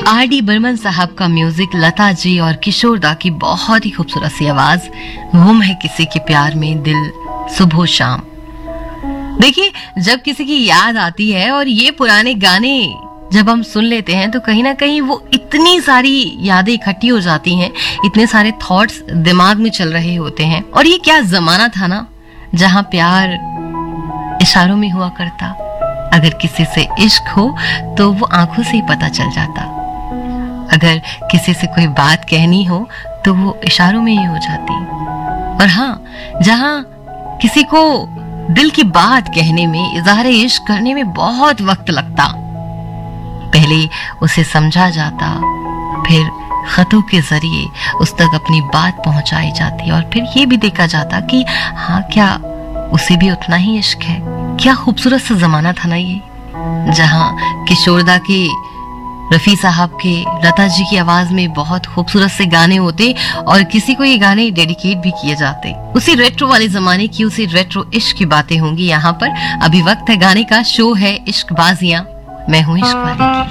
R.D. Burman साहब का music, Lata ji और किशोर दा की बहुत ही खूबसूरत सी आवाज, गुम है किसी के प्यार में दिल सुबह शाम। देखिए, जब किसी की याद आती है और ये पुराने गाने जब हम सुन लेते हैं तो कहीं ना कहीं वो इतनी सारी यादें इकट्ठी हो जाती हैं, इतने सारे थॉट्स दिमाग में चल रहे होते हैं। और ये क्या जमाना था ना, जहां प्यार इशारों में हुआ करता। अगर किसी से इश्क हो तो वो आंखों से ही पता चल जाता। अगर किसी से कोई बात कहनी हो तो वो इशारों में ही हो जाती। और हाँ, जहां किसी को दिल की बात कहने में, इज़हार इश्क करने में बहुत वक्त लगता, पहले उसे समझा जाता, फिर खतों के जरिए उस तक अपनी बात पहुंचाई जाती और फिर ये भी देखा जाता कि हाँ, क्या उसे भी उतना ही इश्क है। क्या खूबसूरत सा जमाना था ना ये, जहां किशोरदा के, रफी साहब के, लता जी की आवाज में बहुत खूबसूरत से गाने होते और किसी को ये गाने डेडिकेट भी किए जाते। उसी रेट्रो वाले जमाने की, उसी रेट्रो इश्क की बातें होंगी यहाँ पर। अभी वक्त है गाने का, शो है इश्क बाजियां, मैं हूँ इश्क वाली की।